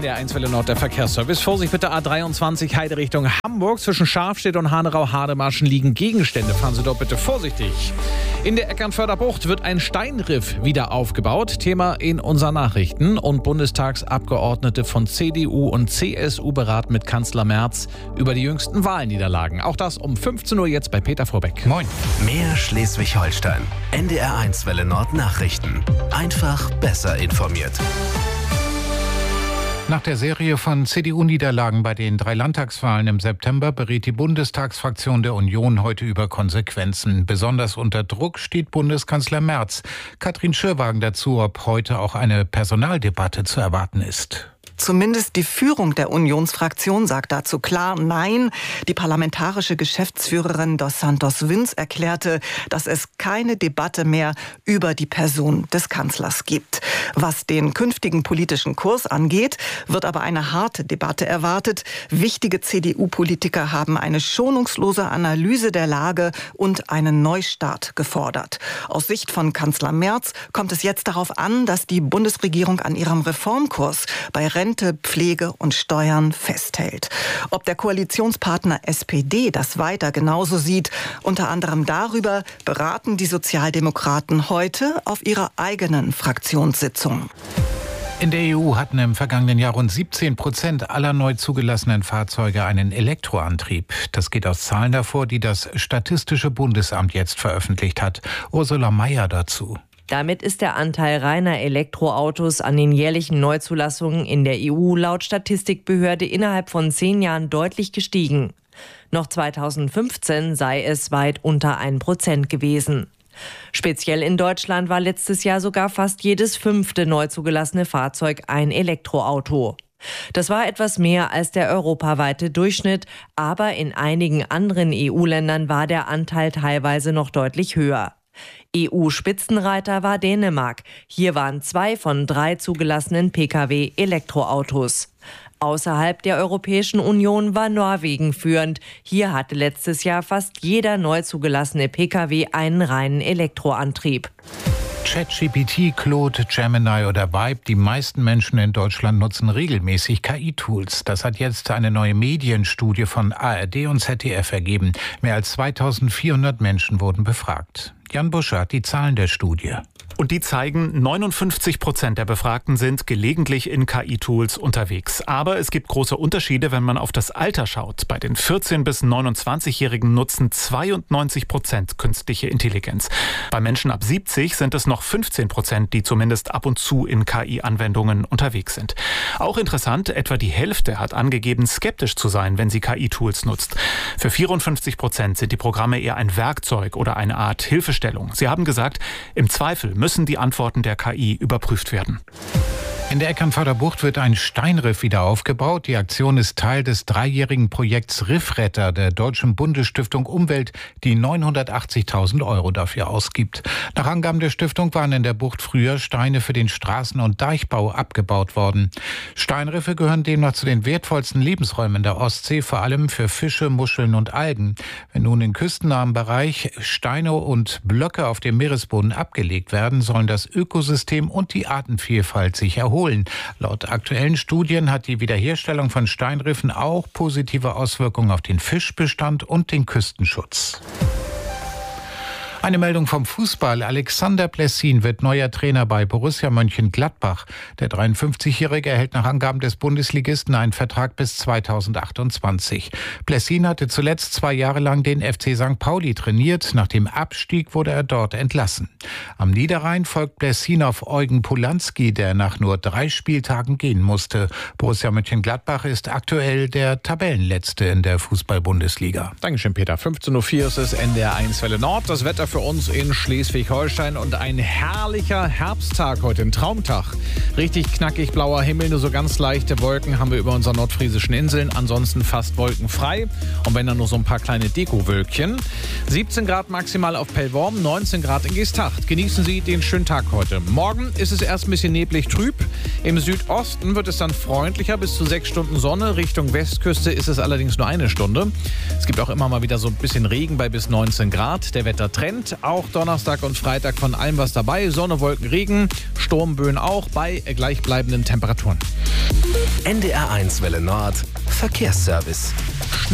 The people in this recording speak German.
NDR1 Welle Nord, der Verkehrsservice. Vorsicht bitte A23 Heide Richtung Hamburg. Zwischen Scharfstedt und Hanerau-Hademarschen liegen Gegenstände. Fahren Sie dort bitte vorsichtig. In der Eckernförder Bucht wird ein Steinriff wieder aufgebaut. Thema in unseren Nachrichten. Und Bundestagsabgeordnete von CDU und CSU beraten mit Kanzler Merz über die jüngsten Wahlniederlagen. Auch das um 15 Uhr jetzt bei Peter Vorbeck. Moin. Mehr Schleswig-Holstein. NDR1 Welle Nord Nachrichten. Einfach besser informiert. Nach der Serie von CDU-Niederlagen bei den 3 Landtagswahlen im September berät die Bundestagsfraktion der Union heute über Konsequenzen. Besonders unter Druck steht Bundeskanzler Merz. Katrin Schürwagen dazu, ob heute auch eine Personaldebatte zu erwarten ist. Zumindest die Führung der Unionsfraktion sagt dazu klar Nein. Die parlamentarische Geschäftsführerin Dos Santos Vince erklärte, dass es keine Debatte mehr über die Person des Kanzlers gibt. Was den künftigen politischen Kurs angeht, wird aber eine harte Debatte erwartet. Wichtige CDU-Politiker haben eine schonungslose Analyse der Lage und einen Neustart gefordert. Aus Sicht von Kanzler Merz kommt es jetzt darauf an, dass die Bundesregierung an ihrem Reformkurs bei Rente, Pflege und Steuern festhält. Ob der Koalitionspartner SPD das weiter genauso sieht, unter anderem darüber beraten die Sozialdemokraten heute auf ihrer eigenen Fraktionssitzung. In der EU hatten im vergangenen Jahr rund 17% aller neu zugelassenen Fahrzeuge einen Elektroantrieb. Das geht aus Zahlen hervor, die das Statistische Bundesamt jetzt veröffentlicht hat. Ursula Mayer dazu. Damit ist der Anteil reiner Elektroautos an den jährlichen Neuzulassungen in der EU laut Statistikbehörde innerhalb von 10 Jahren deutlich gestiegen. Noch 2015 sei es weit unter 1% gewesen. Speziell in Deutschland war letztes Jahr sogar fast jedes 5. neu zugelassene Fahrzeug ein Elektroauto. Das war etwas mehr als der europaweite Durchschnitt, aber in einigen anderen EU-Ländern war der Anteil teilweise noch deutlich höher. EU-Spitzenreiter war Dänemark. Hier waren 2 von 3 zugelassenen Pkw Elektroautos. Außerhalb der Europäischen Union war Norwegen führend. Hier hatte letztes Jahr fast jeder neu zugelassene Pkw einen reinen Elektroantrieb. ChatGPT, Claude, Gemini oder Vibe, die meisten Menschen in Deutschland nutzen regelmäßig KI-Tools. Das hat jetzt eine neue Medienstudie von ARD und ZDF ergeben. Mehr als 2400 Menschen wurden befragt. Jan Buscher hat die Zahlen der Studie. Und die zeigen, 59% der Befragten sind gelegentlich in KI-Tools unterwegs. Aber es gibt große Unterschiede, wenn man auf das Alter schaut. Bei den 14- bis 29-Jährigen nutzen 92% künstliche Intelligenz. Bei Menschen ab 70 sind es noch 15%, die zumindest ab und zu in KI-Anwendungen unterwegs sind. Auch interessant, etwa die Hälfte hat angegeben, skeptisch zu sein, wenn sie KI-Tools nutzt. Für 54% sind die Programme eher ein Werkzeug oder eine Art Hilfestellung. Sie haben gesagt, im Zweifel müssen die Antworten der KI überprüft werden. In der Eckernförder Bucht wird ein Steinriff wieder aufgebaut. Die Aktion ist Teil des 3-jährigen Projekts Riffretter der Deutschen Bundesstiftung Umwelt, die 980.000 € dafür ausgibt. Nach Angaben der Stiftung waren in der Bucht früher Steine für den Straßen- und Deichbau abgebaut worden. Steinriffe gehören demnach zu den wertvollsten Lebensräumen der Ostsee, vor allem für Fische, Muscheln und Algen. Wenn nun im küstennahen Bereich Steine und Blöcke auf dem Meeresboden abgelegt werden, sollen das Ökosystem und die Artenvielfalt sich erholen. Laut aktuellen Studien hat die Wiederherstellung von Steinriffen auch positive Auswirkungen auf den Fischbestand und den Küstenschutz. Eine Meldung vom Fußball. Alexander Plessin wird neuer Trainer bei Borussia Mönchengladbach. Der 53-Jährige erhält nach Angaben des Bundesligisten einen Vertrag bis 2028. Plessin hatte zuletzt 2 Jahre lang den FC St. Pauli trainiert. Nach dem Abstieg wurde er dort entlassen. Am Niederrhein folgt Plessin auf Eugen Polanski, der nach nur 3 Spieltagen gehen musste. Borussia Mönchengladbach ist aktuell der Tabellenletzte in der Fußball-Bundesliga. Dankeschön, Peter. 15.04 Uhr ist es NDR1 Welle Nord. Das Wetter für uns in Schleswig-Holstein und ein herrlicher Herbsttag heute, ein Traumtag. Richtig knackig blauer Himmel, nur so ganz leichte Wolken haben wir über unseren nordfriesischen Inseln, ansonsten fast wolkenfrei und wenn dann nur so ein paar kleine Dekowölkchen. 17 Grad maximal auf Pellworm, 19 Grad in Geesthacht. Genießen Sie den schönen Tag heute. Morgen ist es erst ein bisschen neblig trüb. Im Südosten wird es dann freundlicher, bis zu 6 Stunden Sonne. Richtung Westküste ist es allerdings nur 1 Stunde. Es gibt auch immer mal wieder so ein bisschen Regen bei bis 19 Grad. Der Wettertrend Wind, auch Donnerstag und Freitag von allem was dabei. Sonne, Wolken, Regen, Sturmböen auch bei gleichbleibenden Temperaturen. NDR1 Welle Nord Verkehrsservice.